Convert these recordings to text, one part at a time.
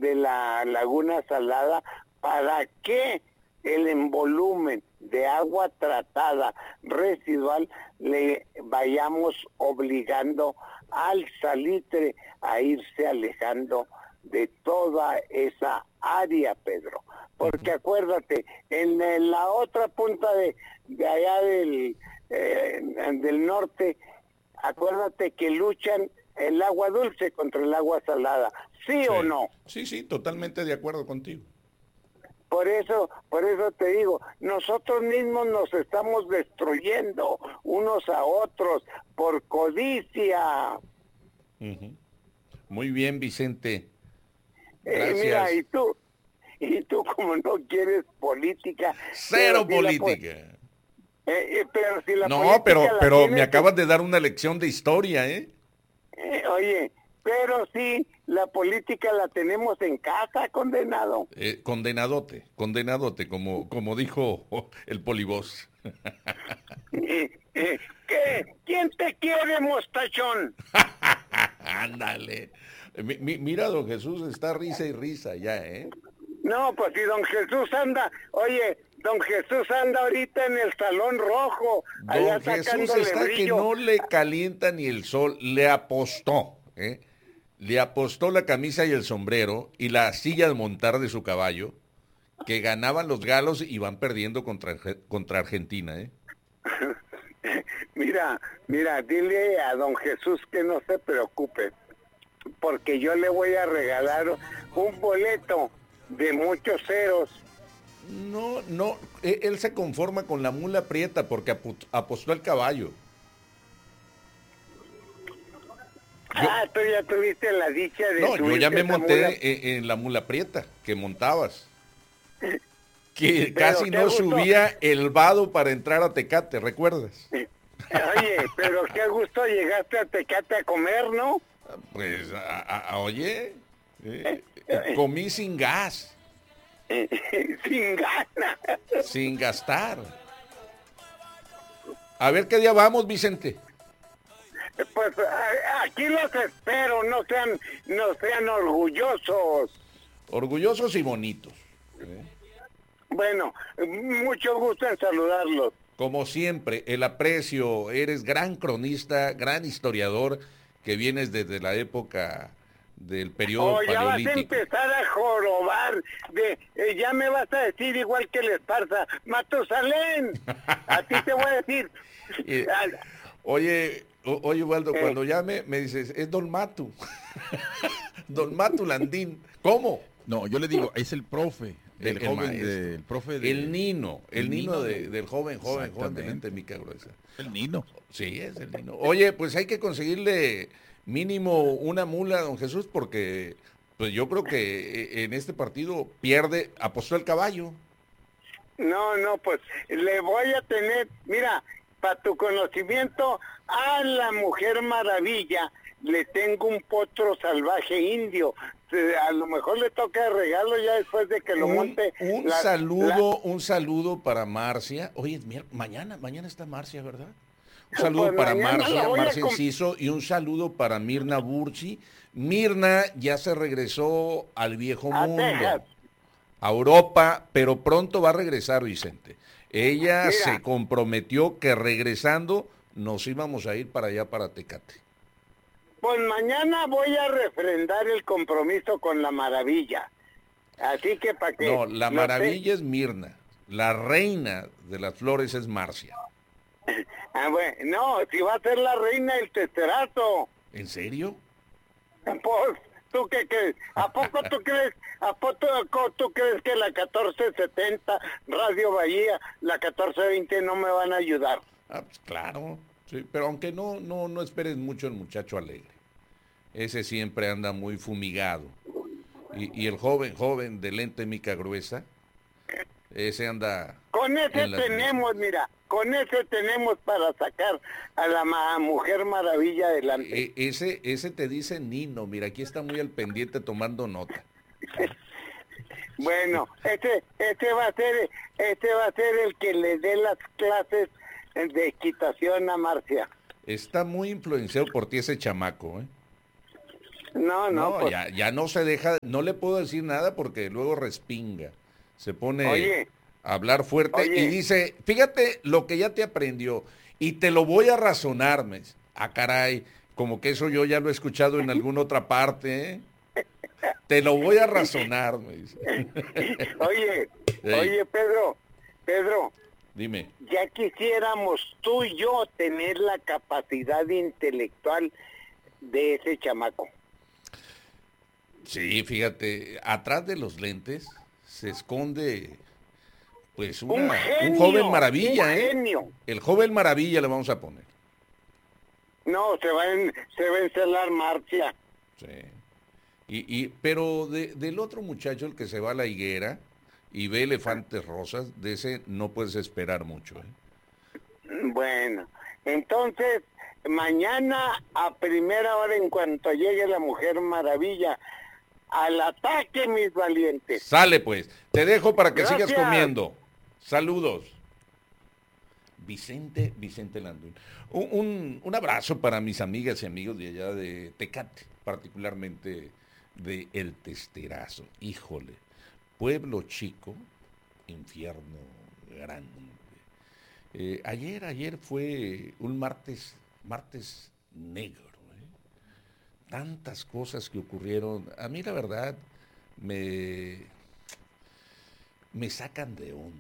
de la Laguna Salada para que el envolumen de agua tratada residual le vayamos obligando al salitre a irse alejando de toda esa área, Pedro. Porque acuérdate, en la otra punta de allá del norte, acuérdate que luchan el agua dulce contra el agua salada, ¿sí o no? Sí, totalmente de acuerdo contigo. Por eso te digo, nosotros mismos nos estamos destruyendo unos a otros por codicia. Uh-huh. Muy bien, Vicente. Gracias. Mira, y tú como no quieres política. Cero política. Pero si la no, política pero me acabas de dar una lección de historia, oye, pero sí, la política la tenemos en casa, condenado. Condenadote, como dijo el Polibos. ¿Quién te quiere, mostachón? Ándale. Mira, don Jesús está risa y risa ya, No, pues si don Jesús anda, don Jesús anda ahorita en el Salón Rojo. Don Jesús está brillo. Que no le calienta ni el sol, le apostó, Le apostó la camisa y el sombrero y la silla de montar de su caballo, que ganaban los galos y van perdiendo contra Argentina, Mira, dile a don Jesús que no se preocupe, porque yo le voy a regalar un boleto de muchos ceros. No, él se conforma con la mula prieta porque apostó el caballo. Tú ya tuviste la dicha de... No, yo ya me monté en la mula prieta que montabas. Que casi no subía el vado para entrar a Tecate, ¿recuerdas? Oye, pero qué gusto llegaste a Tecate a comer, ¿no? Pues, oye, comí sin gas. Sin ganas. Sin gastar. A ver qué día vamos, Vicente. Pues aquí los espero, no sean orgullosos. Orgullosos y bonitos. Bueno, mucho gusto en saludarlos. Como siempre, el aprecio, eres gran cronista, gran historiador, que vienes desde la época del periodo paleolítico. Ya vas a empezar a jorobar, ya me vas a decir igual que el Esparza, Matusalén, a ti te voy a decir. Oye, Waldo, cuando llame me dices, es Don Matu, Don Matu Landín, ¿cómo? No, yo le digo, es el profe. El joven del profe de... El Nino del joven de Lente Mica Gruesa. El Nino. Sí, es el Nino. Oye, pues hay que conseguirle mínimo una mula a don Jesús porque pues yo creo que en este partido apostó el caballo. No, pues le voy a tener, mira, para tu conocimiento, a la Mujer Maravilla le tengo un potro salvaje indio. A lo mejor le toca de regalo ya después de que lo monte. Un saludo para Marcia. Oye, mañana está Marcia, ¿verdad? Un saludo pues para Marcia Enciso, y un saludo para Mirna Burchi. Mirna ya se regresó al viejo mundo, a Europa, pero pronto va a regresar, Vicente. Ella se comprometió que regresando nos íbamos a ir para allá, para Tecate. Pues mañana voy a refrendar el compromiso con la Maravilla. Así que para que... No, la Maravilla es Mirna. La reina de las flores es Marcia. Bueno, no, si va a ser la reina el testerazo. ¿En serio? Pues, ¿tú qué crees? ¿A poco tú crees que la 1470 Radio Bahía, la 1420 no me van a ayudar? Pues claro. Sí, pero aunque no esperes mucho el muchacho alegre. Ese siempre anda muy fumigado. Y el joven de Lente Mica Gruesa, ese anda... Con ese tenemos para sacar a la Mujer Maravilla adelante. Ese te dice Nino, mira, aquí está muy al pendiente tomando nota. Bueno, este va a ser el que le dé las clases de equitación a Marcia. Está muy influenciado por ti ese chamaco, No, pues. ya no se deja, no le puedo decir nada porque luego respinga. Se pone a hablar fuerte y dice, fíjate lo que ya te aprendió y te lo voy a razonar, me dice. Ah, caray, como que eso yo ya lo he escuchado en alguna otra parte, ¿eh? Te lo voy a razonar, me dice. Oye, Pedro. Dime. Ya quisiéramos tú y yo tener la capacidad intelectual de ese chamaco. Sí, fíjate, atrás de los lentes se esconde, pues, un joven maravilla, ¿eh? El joven maravilla le vamos a poner. No, se va a encelar Marcia. Sí. Pero del otro muchacho, el que se va a la higuera y ve elefantes rosas, de ese no puedes esperar mucho, ¿eh? Bueno, entonces, mañana a primera hora, en cuanto llegue la Mujer Maravilla, al ataque, mis valientes. Sale pues, te dejo para que sigas comiendo. Saludos. Vicente Landún. Un abrazo para mis amigas y amigos de allá de Tecate, particularmente de El Testerazo. Híjole, pueblo chico, infierno grande. Ayer fue un martes negro. Tantas cosas que ocurrieron. A mí la verdad me sacan de onda.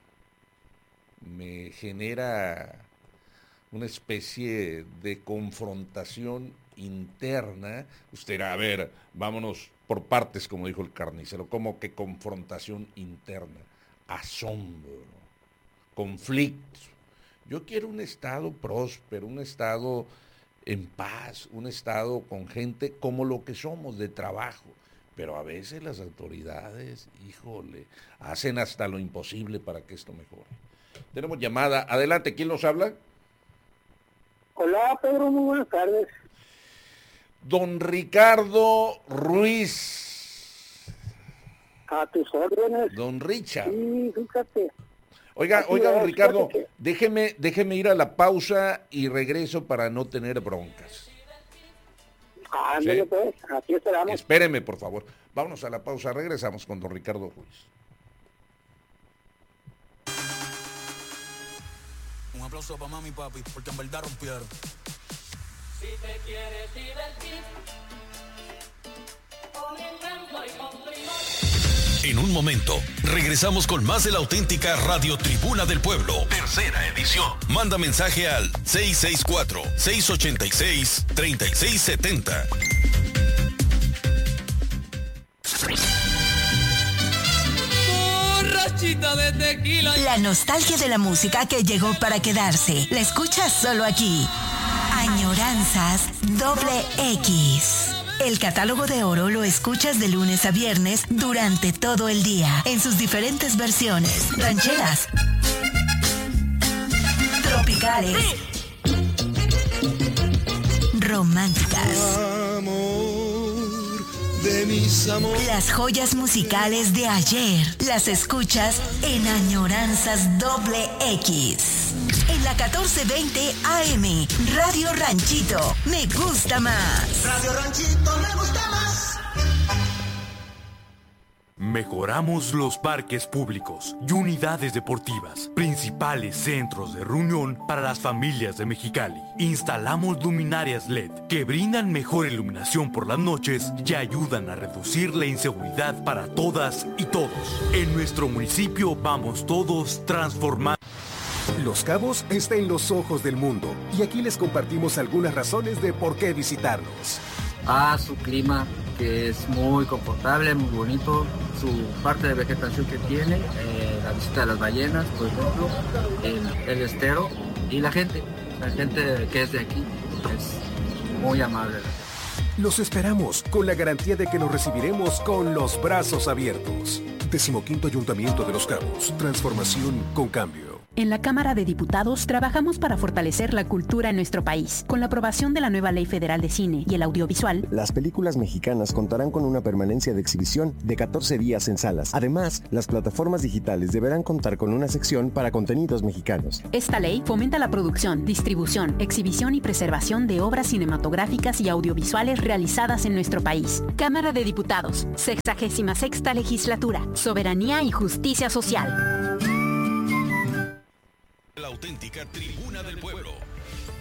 Me genera una especie de confrontación interna. Usted dirá, a ver, vámonos por partes, como dijo el carnicero. ¿Cómo que confrontación interna? Asombro, conflictos. Yo quiero un Estado próspero, un Estado en paz, un Estado con gente como lo que somos, de trabajo. Pero a veces las autoridades, híjole, hacen hasta lo imposible para que esto mejore. Tenemos llamada. Adelante, ¿quién nos habla? Hola, Pedro, muy buenas tardes. Don Ricardo Ruiz. A tus órdenes. Don Richard. Sí, fíjate. Oiga, don Ricardo, déjeme ir a la pausa y regreso para no tener broncas. Ándale, pues, aquí esperamos. Espéreme, por favor. Vámonos a la pausa, regresamos con don Ricardo Ruiz. Un aplauso para mami y papi, porque en verdad rompieron. Si te quieres divertir, con Encanto y con Primor. En un momento, regresamos con más de la auténtica Radio Tribuna del Pueblo, tercera edición. Manda mensaje al 664-686-3670. Borrachita de tequila. La nostalgia de la música que llegó para quedarse. La escuchas solo aquí. Añoranzas XX. El catálogo de oro lo escuchas de lunes a viernes durante todo el día, en sus diferentes versiones. Rancheras, tropicales, románticas. Amor de mis amores. Las joyas musicales de ayer las escuchas en Añoranzas XX. En la 1420 AM, Radio Ranchito, me gusta más. Radio Ranchito me gusta más. Mejoramos los parques públicos y unidades deportivas, principales centros de reunión para las familias de Mexicali. Instalamos luminarias LED que brindan mejor iluminación por las noches y ayudan a reducir la inseguridad para todas y todos. En nuestro municipio vamos todos transformando. Los Cabos está en los ojos del mundo y aquí les compartimos algunas razones de por qué visitarnos. Su clima, que es muy confortable, muy bonito, su parte de vegetación que tiene, la visita de las ballenas, por ejemplo, el estero y la gente que es de aquí es muy amable. Los esperamos con la garantía de que los recibiremos con los brazos abiertos. 15º Ayuntamiento de Los Cabos. Transformación con cambio. En la Cámara de Diputados trabajamos para fortalecer la cultura en nuestro país. Con la aprobación de la nueva Ley Federal de Cine y el Audiovisual, las películas mexicanas contarán con una permanencia de exhibición de 14 días en salas. Además, las plataformas digitales deberán contar con una sección para contenidos mexicanos. Esta ley fomenta la producción, distribución, exhibición y preservación de obras cinematográficas y audiovisuales realizadas en nuestro país. Cámara de Diputados, 66ª Legislatura, Soberanía y Justicia Social. La auténtica Tribuna del Pueblo.